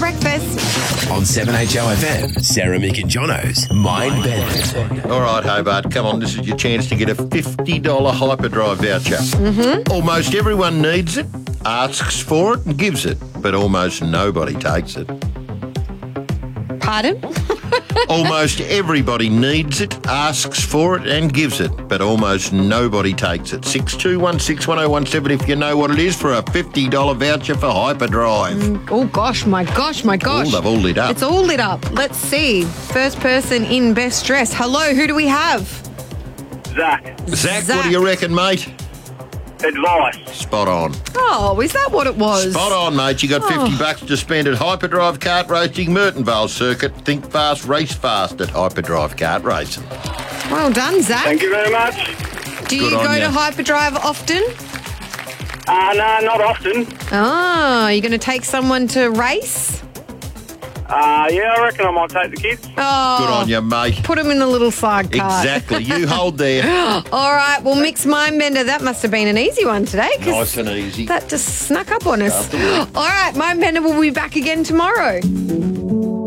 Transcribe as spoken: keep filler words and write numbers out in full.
breakfast. On seven H O F M, Sarah, Mick and Jono's Mind Bender. All right, Hobart, come on. This is your chance to get a fifty dollars Hyperdrive voucher. Mm-hmm. Almost everyone needs it, asks for it and gives it, but almost nobody takes it. Pardon? Almost everybody needs it, asks for it and gives it, but almost nobody takes it. six two one six one oh one seven if you know what it is for a fifty dollars voucher for Hyperdrive. Mm, oh, gosh, my gosh, my gosh. Oh, they've all lit up. It's all lit up. Let's see. First person in best dress. Hello, who do we have? Zach. Zach, Zach. what do you reckon, mate? Advice. Spot on. Oh, is that what it was? Spot on, mate. You got fifty Oh. bucks to spend at Hyperdrive Kart Racing Mertonvale Circuit. Think fast, race fast at Hyperdrive Kart Racing. Well done, Zach. Thank you very much. Do Good you on go ya. to Hyperdrive often? Uh, no, not often. Oh, you're going to take someone to race? Uh, yeah, I reckon I might take the kids. Oh, Good on you, mate. Put them in the little sidecar. Exactly. You hold there. All right, well, Mick's Mindbender, that must have been an easy one today. 'cause Nice and easy. That just snuck up on us. After work. All right, Mindbender will be back again tomorrow.